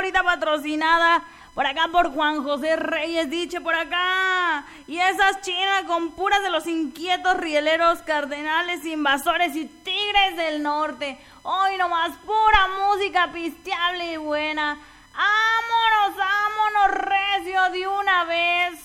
ahorita patrocinada por acá por Juan José Reyes, diche por acá. Y esas chinas con puras de los inquietos rieleros, cardenales, invasores y tigres del norte. Hoy nomás pura música pisteable y buena. ¡Vámonos, vámonos, recio de una vez!